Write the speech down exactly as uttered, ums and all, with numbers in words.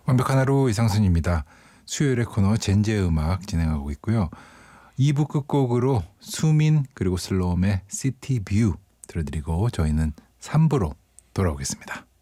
완벽한 하루 이상순입니다. 수요일의 코너 젠제 음악 진행하고 있고요. 이 부 끝곡으로 수민 그리고 슬로움의 시티 뷰 들려드리고 저희는 삼 부로 돌아오겠습니다.